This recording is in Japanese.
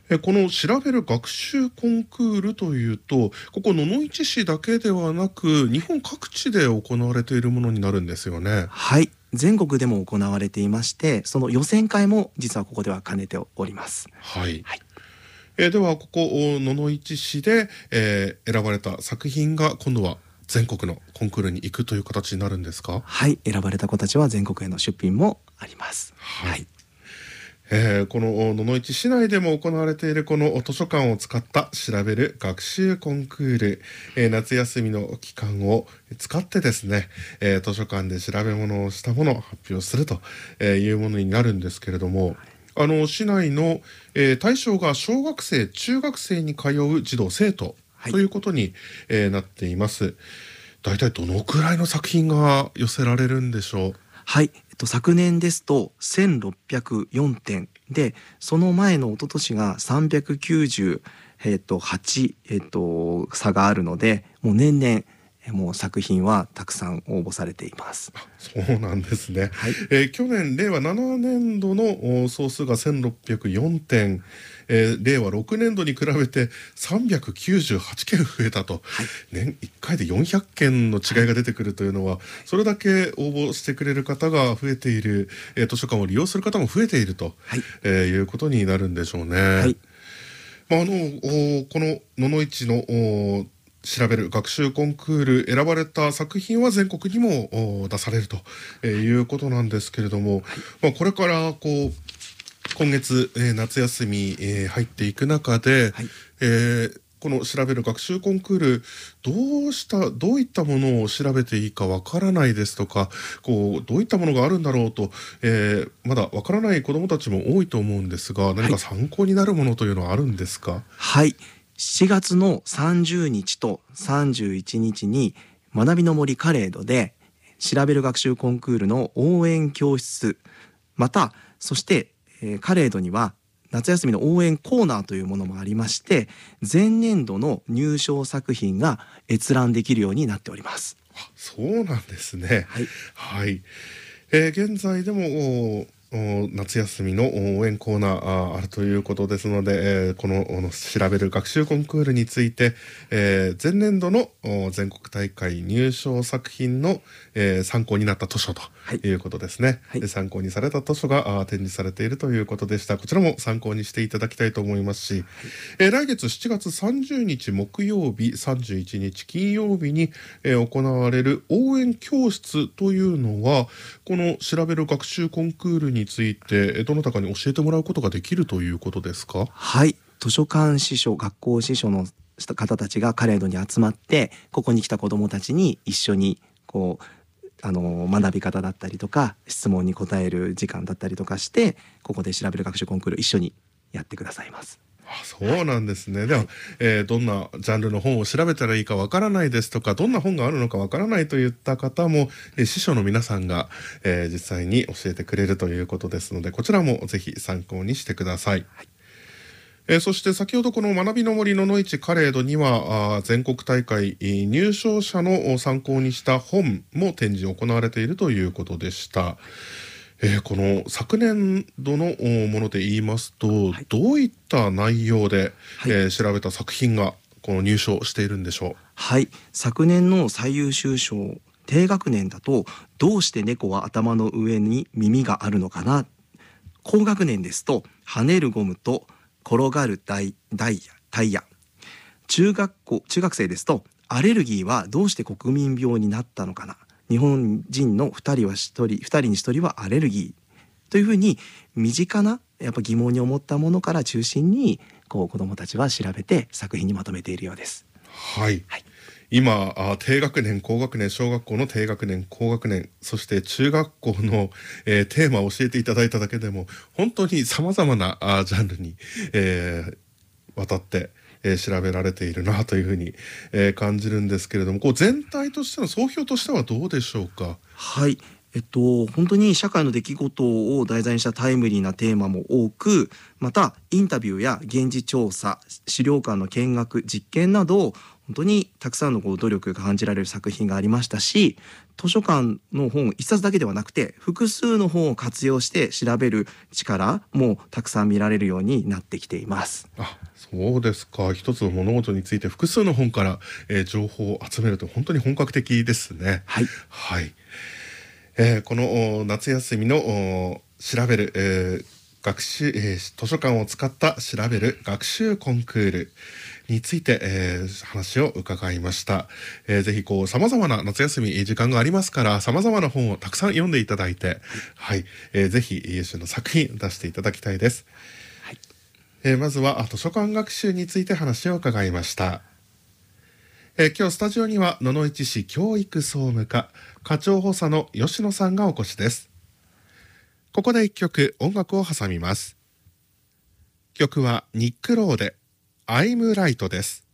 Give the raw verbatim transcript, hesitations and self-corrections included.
えこの調べる学習コンクールというと、ここ野々市市だけではなく日本各地で行われているものになるんですよね。 はい、全国でも行われていまして、その予選会も実はここでは兼ねております。 はい、 はい、 えではここ野々市市で、えー選ばれた作品が今度は全国のコンクールに行くという形になるんですか？ はい、選ばれた子たちは全国への出品もあります。 はい、 はい、 えーこの野々市市内でも行われているこの図書館を使った調べる学習コンクール、えー夏休みの期間を使ってですね、えー図書館で調べ物をしたものを発表するというものになるんですけれども、あの市内の、えー対象が小学生中学生に通う児童生徒はいということに、えーなっています。大体どのくらいの作品が寄せられるんでしょう？ はい、えっと、昨年ですとせんろっぴゃくよんてんで、その前の一昨年がさんびゃくきゅうじゅう、えっと、はち、えっと、差があるので、もう年々えもう作品はたくさん応募されています。 そうなんですね。 はい、 えー去年令和ななねんどのお総数がせんろっぴゃくよんてん、えー令和ろくねんどに比べてさんびゃくきゅうじゅうはちけん増えたと、 はい、 年いっかいでよんひゃっけんの違いが出てくるというのは、それだけ応募してくれる方が増えている、えー図書館を利用する方も増えていると、 はい、 えーいうことになるんでしょうね。 はい、 まあ、あのおこの野々市のお調べる学習コンクール選ばれた作品は全国にもお出されると、えーいうことなんですけれども、まあ、これからこう今月、えー夏休み、えー入っていく中で、 はい、 えーこの調べる学習コンクールどうしたどういったものを調べていいかわからないですとか、こうどういったものがあるんだろうと、えーまだわからない子どもたちも多いと思うんですが、何か参考になるものというのはあるんですか？ はい、しちがつのさんじゅうにちとさんじゅういちにちに学びの森カレードで調べる学習コンクールの応援教室、またそして、えーカレードには夏休みの応援コーナーというものもありまして、前年度の入賞作品が閲覧できるようになっております。 そうなんですね。 はい、 はい。えー現在でもおお夏休みの応援コーナーああるということですので、えーこのおの調べる学習コンクールについて、えー前年度のお全国大会入賞作品の、えー参考になった図書とはいいうことですね。 はいで参考にされた図書があ展示されているということでした。こちらも参考にしていただきたいと思いますし、えー来月しちがつさんじゅうにち木曜日、さんじゅういちにち金曜日に、えー行われる応援教室というのは、この調べる学習コンクールについてえーどなたかに教えてもらうことができるということですか？ はい、図書館司書、学校司書の方たちがカレードに集まって、ここに来た子どもたちに一緒にこうあの学び方だったりとか質問に答える時間だったりとかして、ここで調べる学習コンクール一緒にやってくださいます。 あ、そうなんですね。では、えーどんなジャンルの本を調べたらいいかわからないですとか、どんな本があるのかわからないといった方も、えー司書の皆さんが、えー実際に教えてくれるということですので、こちらもぜひ参考にしてください。えーそして先ほどこの学びの森野々市カレードにはあー全国大会えー入賞者のお参考にした本も展示行われているということでした。えーこの昨年度のおもので言いますと、 はいどういった内容で、 はいえー調べた作品がこの入賞しているんでしょう？ はい、昨年の最優秀賞、低学年だとどうして猫は頭の上に耳があるのかな。高学年ですと跳ねるゴムと転がるダイダイヤタイヤ。中学校中学生ですとアレルギーはどうして国民病になったのかな。日本人のふたりはひとりふたりにひとりはアレルギーというふうに、身近なやっぱ疑問に思ったものから中心にこう子どもたちは調べて作品にまとめているようです。 はい、 はい、 今あ低学年高学年小学校の低学年高学年そして中学校の、えーテーマを教えていただいただけでも本当にさまざまなあジャンルに、えー渡ってえー調べられているなというふうに、えー感じるんですけれども、こう全体としての総評としてはどうでしょうか？ はい、 えっと、本当に社会の出来事を題材にしたタイムリーなテーマも多く、またインタビューや現地調査、資料館の見学、実験など本当にたくさんのこう努力が感じられる作品がありましたし、図書館の本一冊だけではなくて複数の本を活用して調べる力もたくさん見られるようになってきています。 あ、そうですか。一つの物事について複数の本から、えー情報を集めると本当に本格的ですね。 はい、 はい。えーこのお夏休みのお調べる、えー学習、えー図書館を使った調べる学習コンクールについて、えー話を伺いました。えーぜひこう様々な夏休みえー時間がありますから様々な本をたくさん読んでいただいて、はい、えーぜひ優秀な作品出していただきたいです。 はい、 えーまずはあ図書館学習について話を伺いました。えー今日スタジオには野々市市教育総務課課長補佐の吉野さんがお越しです。ここで一曲音楽を挟みます。曲はニック・ローで I'm Right です。